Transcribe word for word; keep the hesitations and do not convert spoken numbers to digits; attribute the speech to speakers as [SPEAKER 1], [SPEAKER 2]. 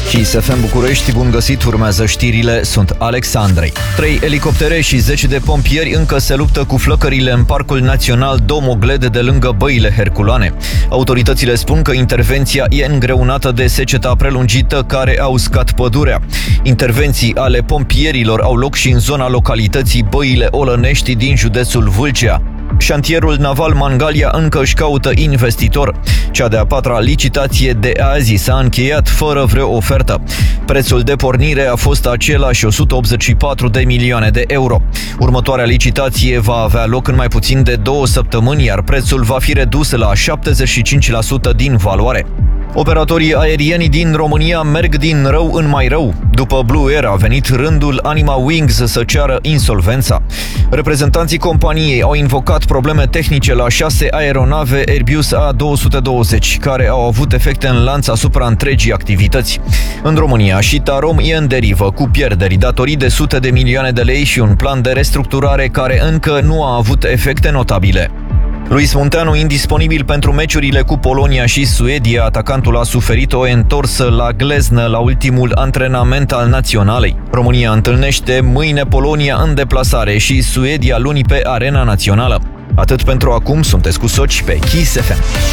[SPEAKER 1] Kiss F M București, bun găsit, urmează știrile, sunt Alex Andrei. Trei elicoptere și zece de pompieri încă se luptă cu flăcările în Parcul Național Domoglede de lângă Băile Herculane. Autoritățile spun că intervenția e îngreunată de seceta prelungită care a uscat pădurea. Intervenții ale pompierilor au loc și în zona localității Băile Olănești din județul Vâlcea. Șantierul naval Mangalia încă își caută investitor. Cea de-a patra licitație de azi s-a încheiat fără vreo ofertă. Prețul de pornire a fost același, o sută optzeci și patru de milioane de euro. Următoarea licitație va avea loc în mai puțin de două săptămâni, iar prețul va fi redus la șaptezeci și cinci la sută din valoare. Operatorii aerieni din România merg din rău în mai rău. După Blue Air a venit rândul Anima Wings să ceară insolvența. Reprezentanții companiei au invocat probleme tehnice la șase aeronave Airbus A două sute douăzeci, care au avut efecte în lanț asupra întregii activități. În România, și Tarom e în derivă, cu pierderi, datorii de sute de milioane de lei și un plan de restructurare care încă nu a avut efecte notabile. Luis Munteanu indisponibil pentru meciurile cu Polonia și Suedia. Atacantul a suferit o întorsă la gleznă la ultimul antrenament al naționalei. România întâlnește mâine Polonia în deplasare și Suedia luni pe arena națională. Atât pentru acum, sunteți cu Soci pe Kiss F M.